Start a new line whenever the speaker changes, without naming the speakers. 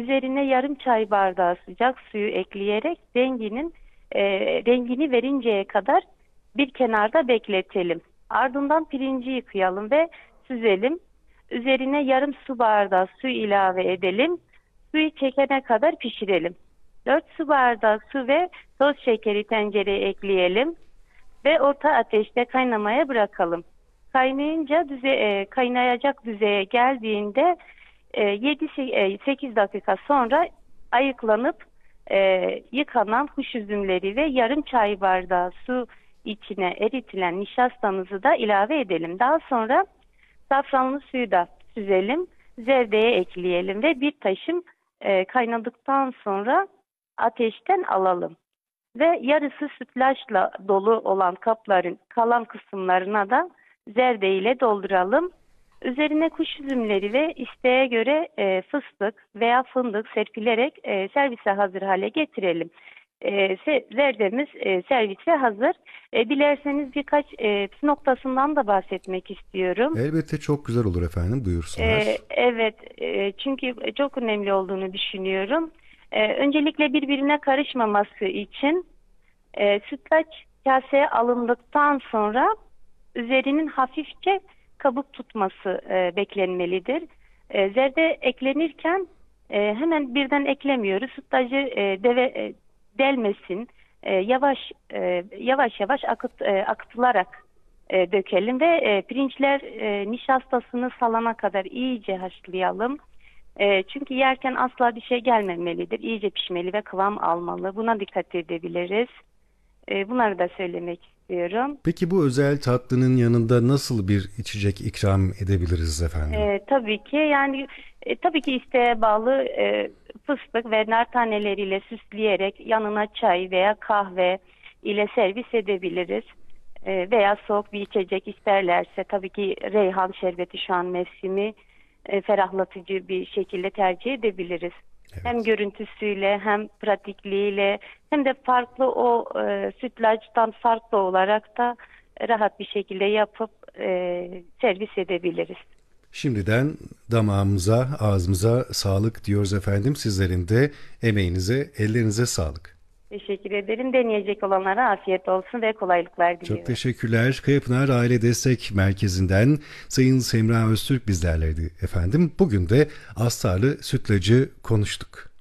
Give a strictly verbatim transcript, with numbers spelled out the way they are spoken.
Üzerine yarım çay bardağı sıcak suyu ekleyerek renginin e, rengini verinceye kadar bir kenarda bekletelim. Ardından pirinci yıkayalım ve süzelim. Üzerine yarım su bardağı su ilave edelim. Suyu çekene kadar pişirelim. dört su bardağı su ve toz şekeri tencereye ekleyelim ve orta ateşte kaynamaya bırakalım. Kaynayınca düze, e, kaynayacak düzeye geldiğinde e, yedi sekiz dakika sonra ayıklanıp e, yıkanan kuş üzümleri ve yarım çay bardağı su içine eritilen nişastamızı da ilave edelim. Daha sonra safranlı suyu da süzelim, zerdeye ekleyelim ve bir taşım e, kaynadıktan sonra ateşten alalım. Ve yarısı sütlaçla dolu olan kapların kalan kısımlarına da zerde ile dolduralım. Üzerine kuş üzümleri ve isteğe göre e, fıstık veya fındık serpilerek e, servise hazır hale getirelim. E, zerdemiz e, servise hazır. E, dilerseniz birkaç e, püf noktasından da bahsetmek istiyorum.
Elbette, çok güzel olur efendim, buyursunlar.
E, evet, e, çünkü çok önemli olduğunu düşünüyorum. E, öncelikle birbirine karışmaması için e, sütlaç kaseye alındıktan sonra üzerinin hafifçe kabuk tutması e, beklenmelidir. E, zerde eklenirken e, hemen birden eklemiyoruz. Sütlacı e, deve, e, delmesin, e, yavaş e, yavaş yavaş akıt, e, akıtılarak e, dökelim ve e, pirinçler e, nişastasını salana kadar iyice haşlayalım. E, çünkü yerken asla bir şey gelmemelidir. İyice pişmeli ve kıvam almalı. Buna dikkat edebiliriz. E, bunları da söylemek istiyorum.
Peki bu özel tatlının yanında nasıl bir içecek ikram edebiliriz efendim?
E, tabii ki yani e, tabii ki isteğe bağlı e, fıstık ve nar taneleriyle süsleyerek yanına çay veya kahve ile servis edebiliriz. E, veya soğuk bir içecek isterlerse tabii ki reyhan şerbeti şu an mevsimi e, ferahlatıcı bir şekilde tercih edebiliriz.
Evet.
Hem görüntüsüyle hem pratikliğiyle hem de farklı o e, sütlaçtan farklı olarak da rahat bir şekilde yapıp e, servis edebiliriz.
Şimdiden damağımıza, ağzımıza sağlık diyoruz efendim. Sizlerin de emeğinize, ellerinize sağlık.
Teşekkür ederim. Deneyecek olanlara afiyet olsun ve kolaylıklar diliyorum.
Çok teşekkürler. Kayapınar Aile Destek Merkezi'nden Sayın Semra Öztürk bizlerleydi efendim. Bugün de astarlı sütlacı konuştuk.